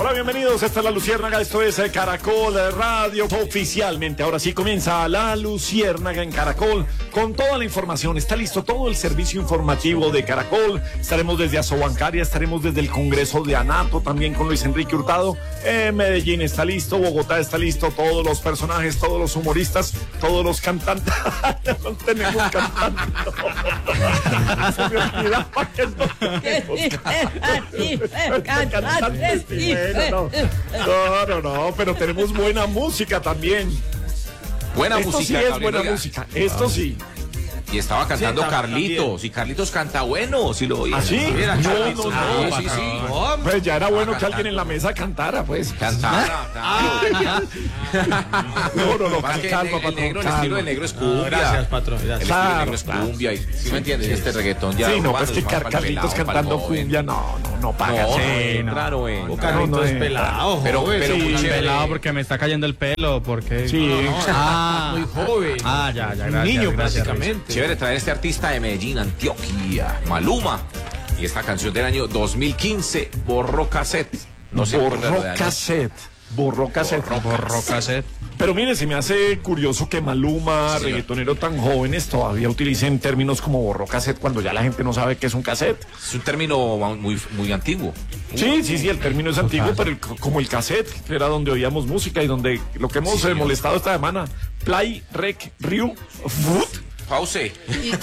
Hola, bienvenidos. Esta es La Luciérnaga. Esto es Caracol Radio. Oficialmente, ahora sí comienza La Luciérnaga en Caracol con toda la información. Está listo todo el servicio informativo de Caracol. Estaremos desde Asobancaria, estaremos desde el Congreso de Anato, también con Luis Enrique Hurtado. Medellín está listo, Bogotá está listo, todos los personajes, todos los humoristas, todos los cantantes. No tenemos cantantes. Se me olvidaba que no tenemos cantantes. No, pero tenemos buena música también. Buena Esto música. sí es buena música, esto sí. Y estaba cantando Carlitos, y Carlitos canta bueno, si lo oí. ¿Ah, sí? Mira, No, Carlitos, no, sí. Pues ya era bueno que alguien en la mesa cantara, pues. Cantara, No, Más que calma, el patrón, negro, el calma. estilo del negro es cumbia. Gracias, patrón. El Gracias. estilo del Claro, negro es cumbia. ¿Sí me entiendes? Sí. Este reggaetón ya. Sí, no, urbano pues que es más para el Carlitos pelado, cantando para el joven. cumbia, no paga. No, Sí, no. claro, güey. Carlitos no, es no, pelado, pero joven. muy Sí, chévere. Pelado porque me está cayendo el pelo, porque... Sí. muy joven. Ya, gracias. Un niño, gracias, básicamente. Chévere traer a este artista de Medellín, Antioquia, Maluma. Y esta canción del año 2015, Borró Cassette. No sé por Borró cassette. Borró cassette. Borró cassette. Pero mire, se me hace curioso que Maluma, Sí, reggaetonero tan jóvenes, todavía utilicen términos como borró cassette cuando ya la gente no sabe qué es un cassette. Es un término muy antiguo. Sí, el término es antiguo, pero como el cassette, que era donde oíamos música y donde lo que hemos molestado esta semana, play, rec, riu, foot. Pause.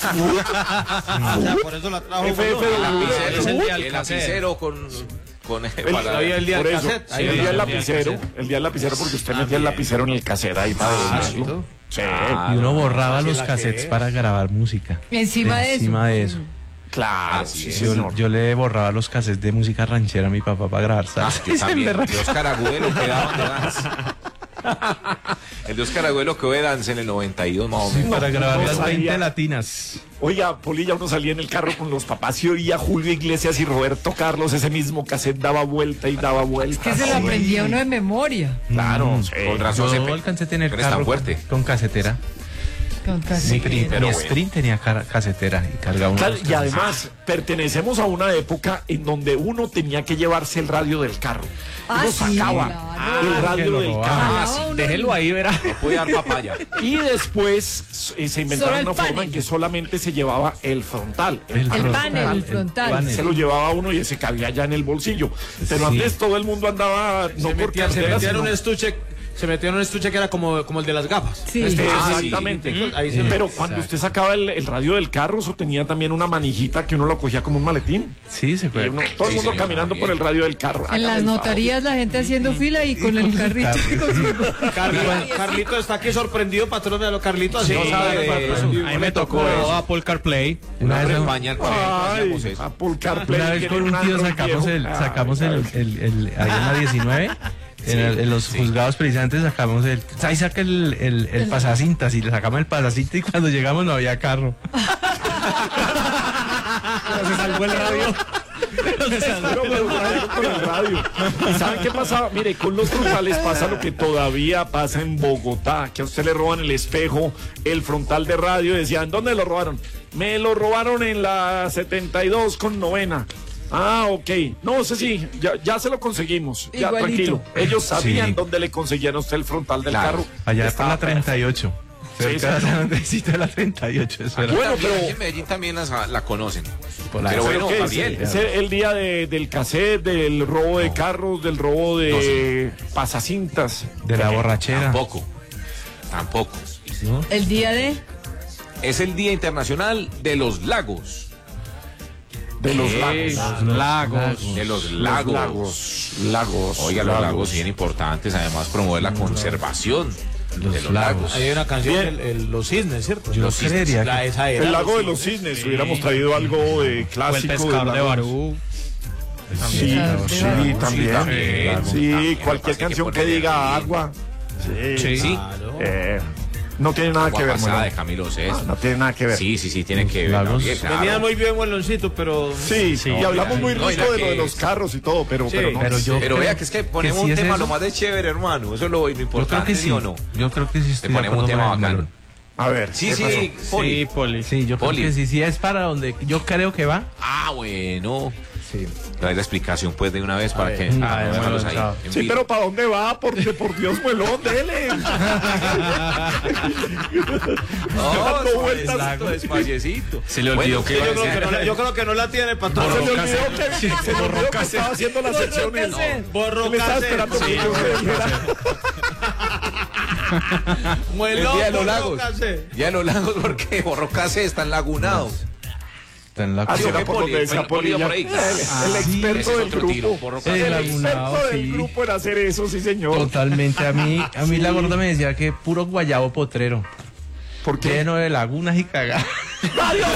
Por eso la trajo. FF de la Es el día del El cassette. lapicero con el día por del eso, cassette. el día del lapicero, porque usted metía el lapicero en el cassette ahí para decirlo. Sí, Y uno borraba Así los la que cassettes es. para grabar música. Encima de eso. claro, Así sí, es. señor. Yo le borraba los cassettes de música ranchera a mi papá para grabar salsa. Yo también. El de Oscar Agüero que daban de dance. El de Oscar Agüero que hoy dance en el 92 más o menos. Para grabar no las sabía. 20 latinas. Oiga, Polilla, uno salía en el carro con los papás y oía Julio Iglesias y Roberto Carlos, ese mismo cassette daba vuelta y daba vuelta. Que se lo aprendía uno de memoria. Claro, sí. Con razón Yo se alcancé a tener eres tan carro fuerte. con casetera. Con Mi pero bueno. Sprint tenía casetera y cargaba uno. Claro, y además pertenecemos a una época en donde uno tenía que llevarse el radio del carro. Uno sí, sacaba claro. el que radio lo del robaba. carro. Déjelo ahí, verá. Puede dar papaya. Y después se inventaron Solo el una forma panel. en que solamente se llevaba el frontal. El panel, el frontal. Se lo llevaba uno y ese cabía ya en el bolsillo. Pero Sí. antes todo el mundo andaba no por Se cartera, metía en sino- un estuche. Se metió en un estuche que era como el de las gafas. Sí. Exactamente. Ahí se Pero cuando usted sacaba el radio del carro, eso tenía también una manijita que uno lo cogía como un maletín. Sí, se Y fue. todo el mundo señor, caminando también. por el radio del carro. En Hágame las el notarías la gente haciendo fila y con el carrito. Carlito está aquí sorprendido, patrón de los Carlitos. Así Sí, no sabe. Ahí me tocó Apple CarPlay. Una vez, España, favor. hacíamos Ay, eso. Apple CarPlay. una vez tiene con un tío Android sacamos viejo. sacamos Ay, ahí en la 19. En los juzgados precisamente sacamos ahí saca el pasacintas y le sacamos el pasacinta y cuando llegamos no había carro. Se salvó el radio. Pero con el radio. ¿Y saben qué pasaba? Mire, con los frontales pasa lo que todavía pasa en Bogotá, que a usted le roban el espejo, el frontal de radio, y decían, ¿dónde lo robaron? Me lo robaron en la 72 con novena. Ah, ok. No sé si ya se lo conseguimos. Ya, Igualito. tranquilo. Ellos sabían Sí. dónde le conseguían a usted el frontal del Claro. carro. Allá está Estaba la 38. Sí, Cerca de San Andresito de la 38. Eso era. Bueno, También, pero- aquí en Medellín también la conocen. Por la- Pero bueno, ¿qué es? Gabriel. Es el día del cassette, del robo de carros, del robo de pasacintas. De la borrachera. Tampoco. ¿no? El día de... Es el Día Internacional de los Lagos. De los lagos. Lagos. De los Los lagos. Lagos. Oiga, los lagos bien importantes. Además, promover la conservación de los lagos. Hay una canción, Bien. Los Cisnes, ¿cierto? Yo Los creería La, que esa era, El lago de Los los cisnes. Hubiéramos traído algo de O el clásico. pescador de lagos. Barú. Sí, Sí, también. también. Sí, También, cualquier pasa que canción que ponerle diga ritmo. agua. Sí. Sí. Claro. No tiene nada que ver, Pasada de Molón. Camilo Sesto. No tiene nada que ver. Sí, tiene que ver. Lagos. Gabriel, claro. Venía muy bien Mueloncito, pero... Sí, y hablamos muy no, rico mira de lo de que- los carros y todo, pero no. pero yo Pero creo vea que es que ponemos sí un es tema eso. lo más de chévere, hermano. Eso es lo Yo creo importante, que ¿sí sí. o no? Yo creo que sí estoy Le de ponemos un acuerdo tema con el bacano. Melón. A ver. Sí, ¿qué pasó? Poli. Sí, Poli. Sí, yo creo Poli. que sí. Si es para donde yo creo que va, Ah, bueno. Sí. Le doy la explicación pues de una vez para que... ver, déjalos ahí, chao. en Sí, vivo. pero ¿para dónde va? Porque por Dios, muelón, dele. Dando vueltas. Despaciecito. Se le olvidó que yo creo que no la tiene, patrón. Se le olvidó que estaba haciendo la sección. Él estaba esperando que yo se dijera. El día de los lagos. Día de los lagos porque Borrocase están lagunados. Está en la Así ¿qué era por donde decía Polilla por ahí? Polilla. El Ese experto es del otro tiro, grupo. Borrocase. El El experto lagunado, del sí. grupo en hacer eso, sí, señor. Totalmente. A mí la gorda me decía que puro guayabo potrero. ¿Por qué? Lleno de lagunas y cagadas. ¡Adiós!